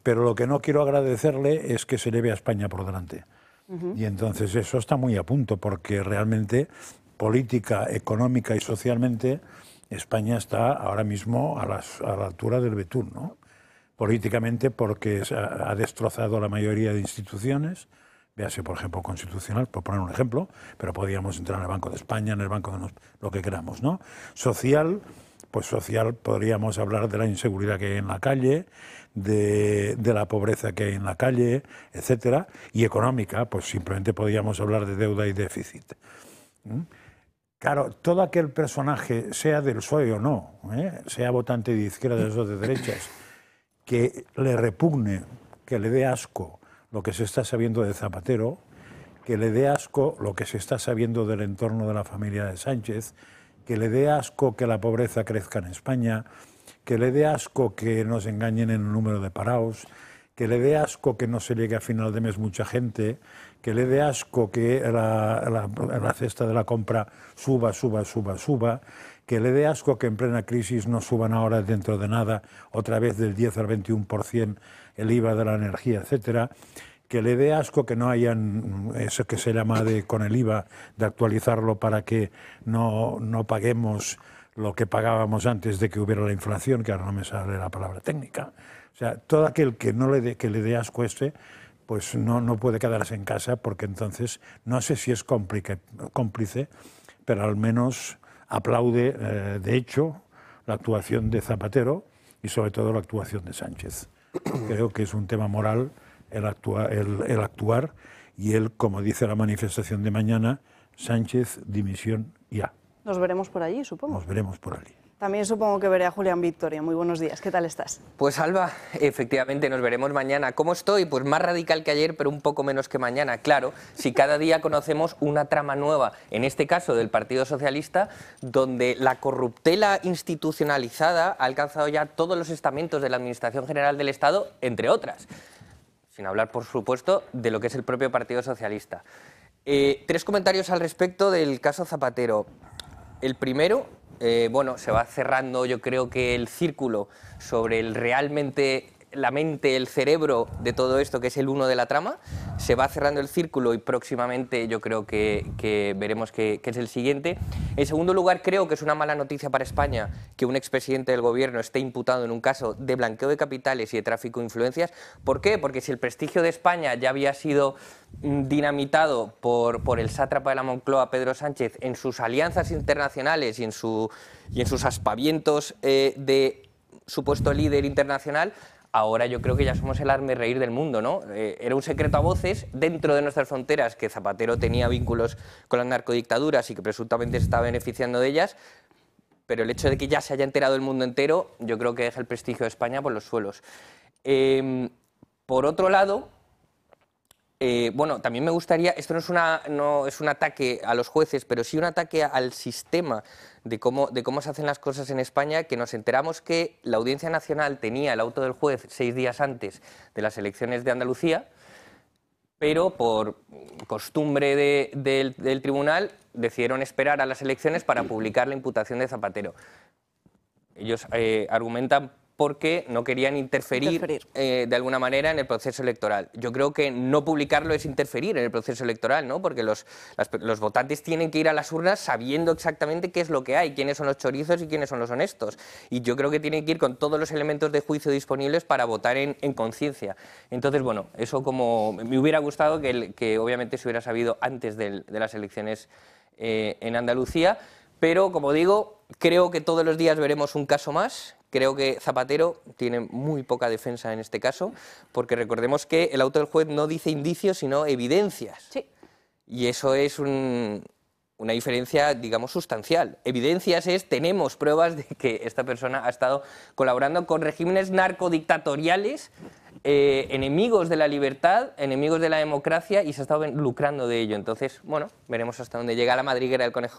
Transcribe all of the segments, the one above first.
pero lo que no quiero agradecerle es que se lleve a España por delante. Y entonces eso está muy a punto, porque realmente política, económica y socialmente España está ahora mismo a la altura del betún, ¿no? Políticamente porque ha destrozado la mayoría de instituciones, véase por ejemplo Constitucional, por poner un ejemplo, pero podríamos entrar en el Banco de España, en el Banco de lo que queramos, ¿no? Social, pues social podríamos hablar de la inseguridad que hay en la calle, de la pobreza que hay en la calle, etcétera, y económica, pues simplemente podríamos hablar de deuda y déficit. Claro, todo aquel personaje, sea del PSOE o no, sea votante de izquierdas o de derechas, que le repugne, que le dé asco lo que se está sabiendo de Zapatero, que le dé asco lo que se está sabiendo del entorno de la familia de Sánchez, que le dé asco que la pobreza crezca en España, que le dé asco que nos engañen en el número de parados, que le dé asco que no se llegue a final de mes mucha gente, que le dé asco que la cesta de la compra suba, que le dé asco que en plena crisis no suban ahora dentro de nada otra vez del 10 al 21% el IVA de la energía, etcétera, que le dé asco que no hayan eso que se llama con el IVA de actualizarlo para que no paguemos lo que pagábamos antes de que hubiera la inflación, que ahora no me sale la palabra técnica. O sea, todo aquel que le dé asco pues no puede quedarse en casa, porque entonces no sé si es cómplice, pero al menos aplaude, de hecho, la actuación de Zapatero y sobre todo la actuación de Sánchez. Creo que es un tema moral el actuar y él, como dice la manifestación de mañana, Sánchez, dimisión ya. Nos veremos por allí, supongo. Nos veremos por allí. También supongo que veré a Julián Victoria. Muy buenos días, ¿qué tal estás? Pues Alba, efectivamente, nos veremos mañana. ¿Cómo estoy? Pues más radical que ayer, pero un poco menos que mañana. Claro, si cada día conocemos una trama nueva, en este caso del Partido Socialista, donde la corruptela institucionalizada ha alcanzado ya todos los estamentos de la Administración General del Estado, entre otras. Sin hablar, por supuesto, de lo que es el propio Partido Socialista. 3 comentarios al respecto del caso Zapatero. El primero, bueno, se va cerrando, yo creo que el círculo sobre realmente la mente, el cerebro de todo esto, que es el uno de la trama, se va cerrando el círculo y próximamente yo creo que veremos que es el siguiente. En segundo lugar, creo que es una mala noticia para España que un expresidente del gobierno esté imputado en un caso de blanqueo de capitales y de tráfico de influencias. ¿Por qué? Porque si el prestigio de España ya había sido dinamitado por el sátrapa de la Moncloa, Pedro Sánchez, en sus alianzas internacionales y en sus aspavientos de supuesto líder internacional, ahora yo creo que ya somos el hazmerreír del mundo, ¿no? Era un secreto a voces dentro de nuestras fronteras que Zapatero tenía vínculos con las narcodictaduras y que presuntamente se estaba beneficiando de ellas, pero el hecho de que ya se haya enterado el mundo entero, yo creo que deja el prestigio de España por los suelos. Por otro lado, bueno, también me gustaría, esto no es un ataque a los jueces, pero sí un ataque al sistema de cómo se hacen las cosas en España, que nos enteramos que la Audiencia Nacional tenía el auto del juez 6 días antes de las elecciones de Andalucía, pero por costumbre del tribunal decidieron esperar a las elecciones para publicar la imputación de Zapatero. Ellos argumentan porque no querían interferir. De alguna manera en el proceso electoral. Yo creo que no publicarlo es interferir en el proceso electoral, ¿no? Porque los votantes tienen que ir a las urnas sabiendo exactamente qué es lo que hay, quiénes son los chorizos y quiénes son los honestos. Y yo creo que tienen que ir con todos los elementos de juicio disponibles para votar en conciencia. Entonces, bueno, eso como me hubiera gustado que obviamente se hubiera sabido antes de las elecciones en Andalucía, pero como digo, creo que todos los días veremos un caso más. Creo que Zapatero tiene muy poca defensa en este caso, porque recordemos que el auto del juez no dice indicios, sino evidencias. Sí. Y eso es una diferencia, digamos, sustancial. Evidencias tenemos pruebas de que esta persona ha estado colaborando con regímenes narcodictatoriales, enemigos de la libertad, enemigos de la democracia, y se ha estado lucrando de ello. Entonces, bueno, veremos hasta dónde llega la madriguera del conejo.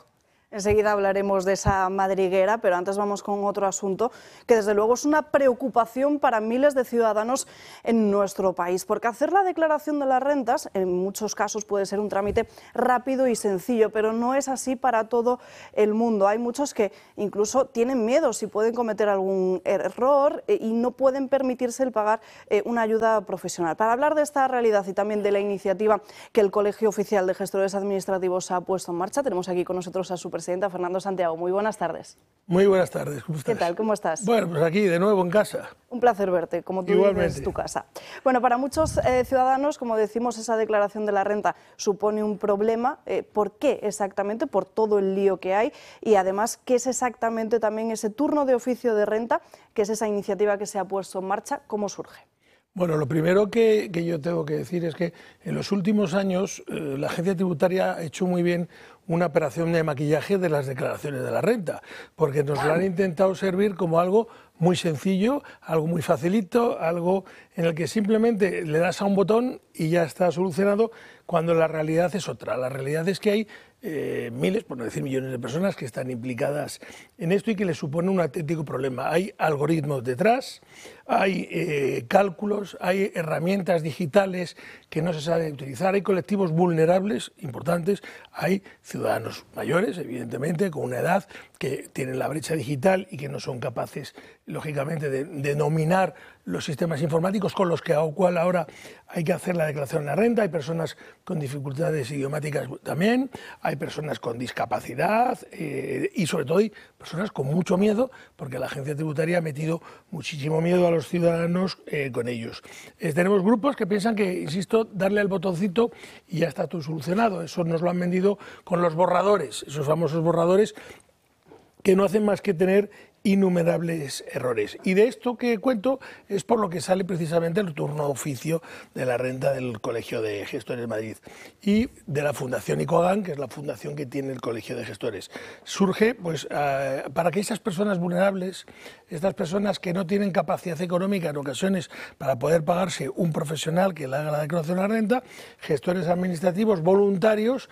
Enseguida hablaremos de esa madriguera, pero antes vamos con otro asunto que desde luego es una preocupación para miles de ciudadanos en nuestro país, porque hacer la declaración de las rentas en muchos casos puede ser un trámite rápido y sencillo, pero no es así para todo el mundo. Hay muchos que incluso tienen miedo si pueden cometer algún error y no pueden permitirse el pagar una ayuda profesional. Para hablar de esta realidad y también de la iniciativa que el Colegio Oficial de Gestores Administrativos ha puesto en marcha, tenemos aquí con nosotros a su presidenta, Fernando Santiago. Muy buenas tardes. Muy buenas tardes, ¿cómo estás? ¿Qué tal? ¿Cómo estás? Bueno, pues aquí de nuevo en casa. Un placer verte, como tú dices, tu casa. Bueno, para muchos ciudadanos, como decimos, esa declaración de la renta supone un problema. ¿Por qué exactamente? Por todo el lío que hay y además, ¿qué es exactamente también ese turno de oficio de renta, que es esa iniciativa que se ha puesto en marcha? ¿Cómo surge? Bueno, lo primero que yo tengo que decir es que en los últimos años la agencia tributaria ha hecho muy bien una operación de maquillaje de las declaraciones de la renta, porque nos lo han intentado servir como algo muy sencillo, algo muy facilito, algo en el que simplemente le das a un botón y ya está solucionado, cuando la realidad es otra. La realidad es que hay miles, por no decir millones de personas que están implicadas en esto y que les supone un auténtico problema. Hay algoritmos detrás, hay cálculos, hay herramientas digitales que no se saben utilizar, hay colectivos vulnerables importantes, hay ciudadanos mayores, evidentemente, con una edad que tienen la brecha digital y que no son capaces, lógicamente, de dominar los sistemas informáticos con los que ahora hay que hacer la declaración de la renta. Hay personas con dificultades idiomáticas también, hay personas con discapacidad y sobre todo hay personas con mucho miedo, porque la agencia tributaria ha metido muchísimo miedo a los ciudadanos con ellos. Tenemos grupos que piensan que, insisto, darle al botoncito y ya está todo solucionado. Eso nos lo han vendido con los borradores, esos famosos borradores que no hacen más que tener innumerables errores. Y de esto que cuento es por lo que sale precisamente el turno de oficio de la renta del Colegio de Gestores de Madrid y de la Fundación ICOGAN, que es la fundación que tiene el Colegio de Gestores. Surge pues para que esas personas vulnerables, estas personas que no tienen capacidad económica en ocasiones para poder pagarse un profesional que le haga la declaración de la renta, gestores administrativos voluntarios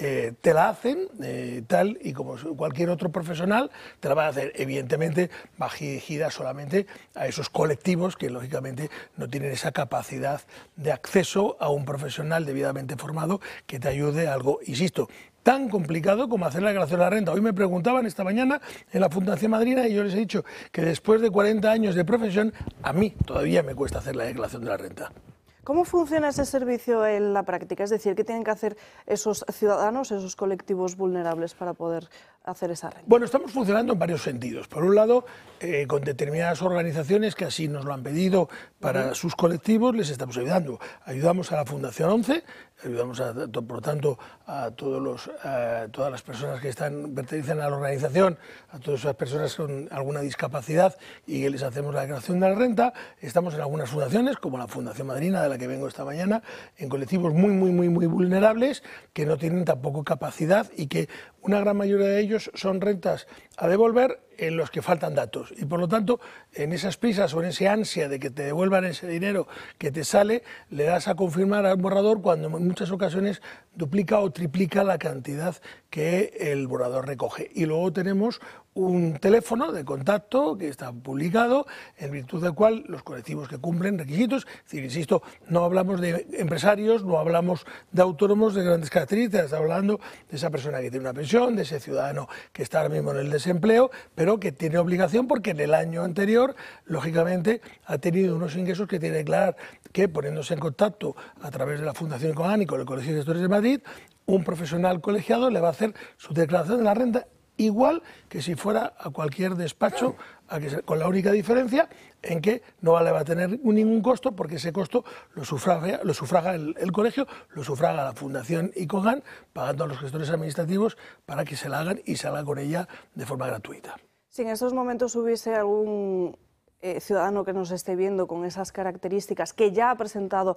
te la hacen tal y como cualquier otro profesional te la van a hacer, evidentemente va dirigida solamente a esos colectivos que lógicamente no tienen esa capacidad de acceso a un profesional debidamente formado que te ayude a algo, insisto, tan complicado como hacer la declaración de la renta. Hoy me preguntaban esta mañana en la Fundación Madrina y yo les he dicho que después de 40 años de profesión, a mí todavía me cuesta hacer la declaración de la renta. ¿Cómo funciona ese servicio en la práctica? Es decir, ¿qué tienen que hacer esos ciudadanos, esos colectivos vulnerables para poder hacer esa renta? Bueno, estamos funcionando en varios sentidos. Por un lado, con determinadas organizaciones que así nos lo han pedido para sus colectivos, les estamos ayudando. Ayudamos a la Fundación 11, ayudamos, por tanto, a todas las personas que pertenecen a la organización, a todas esas personas con alguna discapacidad y que les hacemos la declaración de la renta. Estamos en algunas fundaciones, como la Fundación Madrina, de la que vengo esta mañana, en colectivos muy vulnerables que no tienen tampoco capacidad y que una gran mayoría de ellos son rentas a devolver en los que faltan datos y por lo tanto en esas prisas o en ese ansia de que te devuelvan ese dinero que te sale, le das a confirmar al borrador cuando en muchas ocasiones duplica o triplica la cantidad que el borrador recoge. Y luego tenemos un teléfono de contacto que está publicado, en virtud del cual los colectivos que cumplen requisitos, es decir, insisto, no hablamos de empresarios, no hablamos de autónomos de grandes características, estamos hablando de esa persona que tiene una pensión, de ese ciudadano que está ahora mismo en el desempleo, pero que tiene obligación porque en el año anterior, lógicamente, ha tenido unos ingresos que tiene que declarar, que poniéndose en contacto a través de la Fundación ICOGAN y con el Colegio de Gestores de Madrid, un profesional colegiado le va a hacer su declaración de la renta igual que si fuera a cualquier despacho, con la única diferencia en que no le va a tener ningún costo, porque ese costo lo sufraga el colegio, lo sufraga la Fundación ICOGAN, pagando a los gestores administrativos para que se la hagan y se haga con ella de forma gratuita. Si en estos momentos hubiese algún ciudadano que nos esté viendo con esas características, que ya ha presentado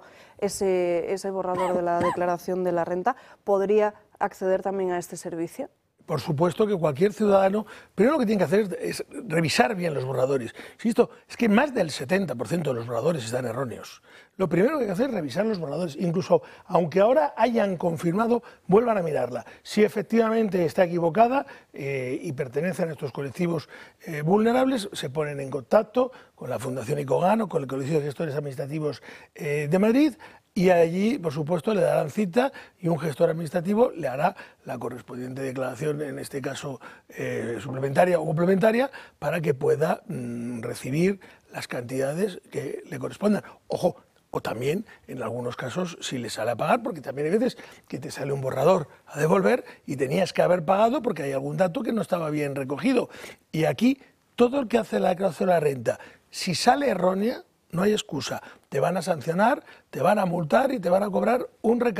ese borrador de la declaración de la renta, ¿podría acceder también a este servicio? Por supuesto que cualquier ciudadano, primero lo que tiene que hacer es revisar bien los borradores. Insisto, es que más del 70% de los borradores están erróneos. lo primero que hay que hacer es revisar los borradores. Incluso, aunque ahora hayan confirmado, vuelvan a mirarla. Si efectivamente está equivocada y pertenecen a estos colectivos vulnerables, se ponen en contacto con la Fundación ICOGAN o con el Colegio de Gestores Administrativos de Madrid, y allí, por supuesto, le darán cita y un gestor administrativo le hará la correspondiente declaración, en este caso suplementaria o complementaria, para que pueda recibir las cantidades que le correspondan. Ojo, o también, en algunos casos, si le sale a pagar, porque también hay veces que te sale un borrador a devolver y tenías que haber pagado porque hay algún dato que no estaba bien recogido. Y aquí, todo el que hace la declaración de la renta, si sale errónea, no hay excusa. Te van a sancionar, te van a multar y te van a cobrar un recargo.